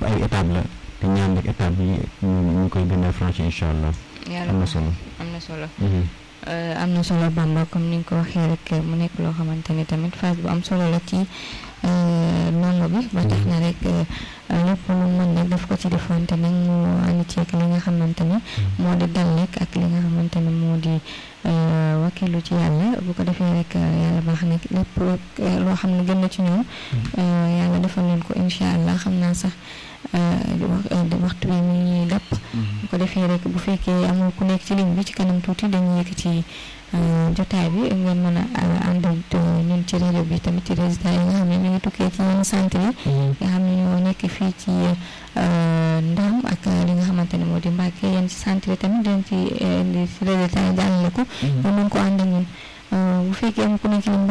yëpp ay étape la te ñaan rek étape bi ñu koy gën a franchir incha allah. am na solo am na solo Bamba comme ni nga ko waxee rek mu nekk loo xamante ni tamit phase bu am solo la ci ndongo bi ba tax na rek lépp lu mën rek daf ko ci defoon te nag mu ànd ceeg li nga xamante ni moo di dal rek ak li nga xamante ni moo di wakilu ci yàlla bu ko defee rek yàlla baax na lépp loo xam ne gën na ci ñoom yàlla defal leen ko incha allah xam naa sax waxtu bi mu ñuy dàpp bu ko defee rek bu fekkee amul ku nekk ci ligne bi ci kanam tuuti dañuy yëkk ci jotaay bi ngeen mën a ànd ak ñun ci rajo bi tamit ci résultat yi nga xam ne ñu ngi tukkee ci yenn centre yi nga xam ne ñoo nekk fii ci Ndam ak li nga xamante ne moo di Mbàkke yenn ci centre yi tamit dañ ci indi résultat yi jàllale ko ñu mën ko ànd ak ñun bu fekkee am ku nekk ci ligne